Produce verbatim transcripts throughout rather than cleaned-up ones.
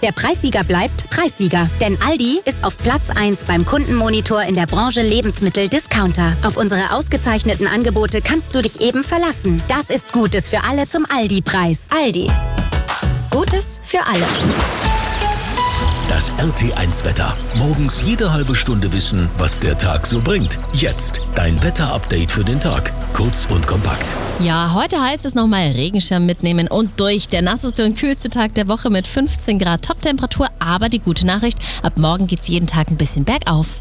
Der Preissieger bleibt Preissieger. Denn Aldi ist auf Platz eins beim Kundenmonitor in der Branche Lebensmittel-Discounter. Auf unsere ausgezeichneten Angebote kannst du dich eben verlassen. Das ist Gutes für alle zum Aldi-Preis. Aldi. Gutes für alle. Das R T eins Wetter. Morgens jede halbe Stunde wissen, was der Tag so bringt. Jetzt dein Wetter-Update für den Tag. Kurz und kompakt. Ja, heute heißt es nochmal Regenschirm mitnehmen und durch. Der nasseste und kühlste Tag der Woche mit fünfzehn Grad Toptemperatur. Aber die gute Nachricht, ab morgen geht's jeden Tag ein bisschen bergauf.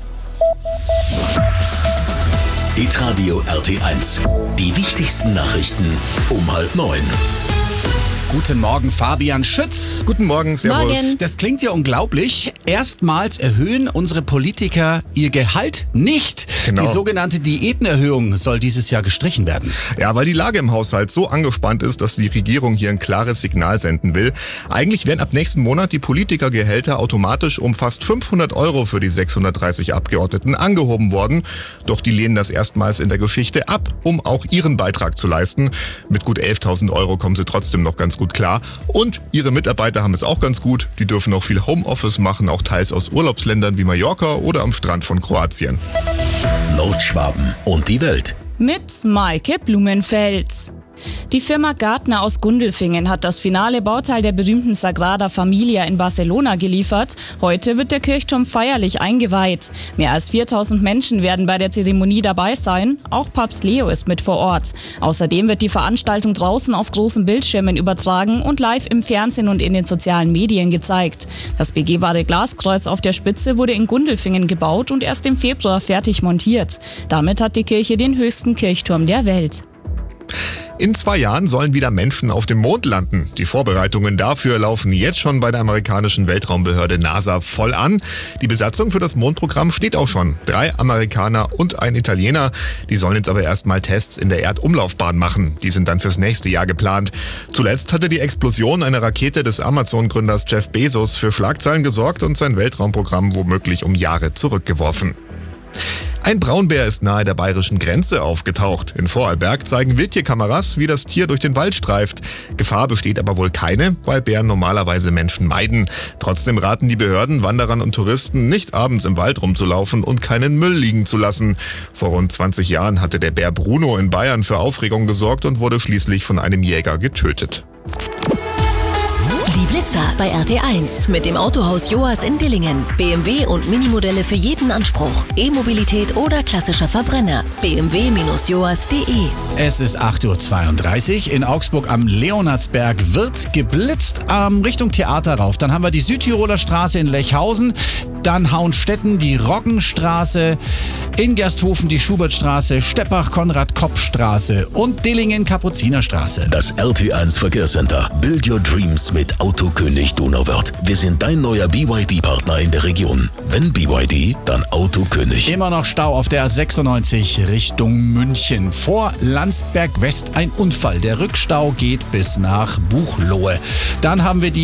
Hitradio R T eins. Die wichtigsten Nachrichten um halb neun. Guten Morgen, Fabian Schütz. Guten Morgen, servus. Morgen. Das klingt ja unglaublich. Erstmals erhöhen unsere Politiker ihr Gehalt nicht. Genau. Die sogenannte Diätenerhöhung soll dieses Jahr gestrichen werden. Ja, weil die Lage im Haushalt so angespannt ist, dass die Regierung hier ein klares Signal senden will. Eigentlich werden ab nächsten Monat die Politikergehälter automatisch um fast fünfhundert Euro für die sechshundertdreißig Abgeordneten angehoben worden. Doch die lehnen das erstmals in der Geschichte ab, um auch ihren Beitrag zu leisten. Mit gut elftausend Euro kommen sie trotzdem noch ganz gut klar. Und ihre Mitarbeiter haben es auch ganz gut. Die dürfen auch viel Homeoffice machen, auch teils aus Urlaubsländern wie Mallorca oder am Strand von Kroatien. Nordschwaben und die Welt. Mit Maike Blumenfeld. Die Firma Gartner aus Gundelfingen hat das finale Bauteil der berühmten Sagrada Familia in Barcelona geliefert. Heute wird der Kirchturm feierlich eingeweiht. Mehr als viertausend Menschen werden bei der Zeremonie dabei sein. Auch Papst Leo ist mit vor Ort. Außerdem wird die Veranstaltung draußen auf großen Bildschirmen übertragen und live im Fernsehen und in den sozialen Medien gezeigt. Das begehbare Glaskreuz auf der Spitze wurde in Gundelfingen gebaut und erst im Februar fertig montiert. Damit hat die Kirche den höchsten Kirchturm der Welt. In zwei Jahren sollen wieder Menschen auf dem Mond landen. Die Vorbereitungen dafür laufen jetzt schon bei der amerikanischen Weltraumbehörde NASA voll an. Die Besatzung für das Mondprogramm steht auch schon. Drei Amerikaner und ein Italiener. Die sollen jetzt aber erstmal Tests in der Erdumlaufbahn machen. Die sind dann fürs nächste Jahr geplant. Zuletzt hatte die Explosion einer Rakete des Amazon-Gründers Jeff Bezos für Schlagzeilen gesorgt und sein Weltraumprogramm womöglich um Jahre zurückgeworfen. Ein Braunbär ist nahe der bayerischen Grenze aufgetaucht. In Vorarlberg zeigen Wildtierkameras, wie das Tier durch den Wald streift. Gefahr besteht aber wohl keine, weil Bären normalerweise Menschen meiden. Trotzdem raten die Behörden Wanderern und Touristen, nicht abends im Wald rumzulaufen und keinen Müll liegen zu lassen. Vor rund zwanzig Jahren hatte der Bär Bruno in Bayern für Aufregung gesorgt und wurde schließlich von einem Jäger getötet. Die Blitzer bei R T eins. Mit dem Autohaus Joas in Dillingen. B M W und Minimodelle für jeden Anspruch. E-Mobilität oder klassischer Verbrenner. b m w Bindestrich joas Punkt de. Es ist acht Uhr zweiunddreißig. In Augsburg am Leonhardsberg wird geblitzt ähm, Richtung Theater rauf. Dann haben wir die Südtiroler Straße in Lechhausen. Dann Hauenstetten, die Roggenstraße. In Gersthofen die Schubertstraße. Steppach-Konrad-Kopp-Straße. Und Dillingen-Kapuzinerstraße. Das R T eins Verkehrscenter. Build your dreams mit Autokönig Donauwörth. Wir sind dein neuer B Y D-Partner in der Region. Wenn B Y D, dann Autokönig. Immer noch Stau auf der A sechsundneunzig Richtung München. Vor Landsberg West ein Unfall. Der Rückstau geht bis nach Buchloe. Dann haben wir die